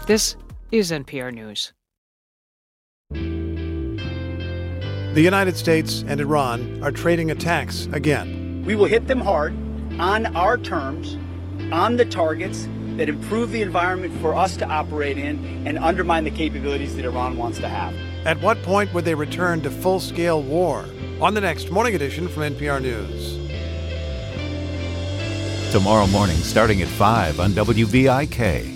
This is NPR News. The United States and Iran are trading attacks again. We will hit them hard on our terms, on the targets that improve the environment for us to operate in and undermine the capabilities that Iran wants to have. At what point would they return to full-scale war? On the next Morning Edition from NPR News. Tomorrow morning, starting at 5 on WVIK.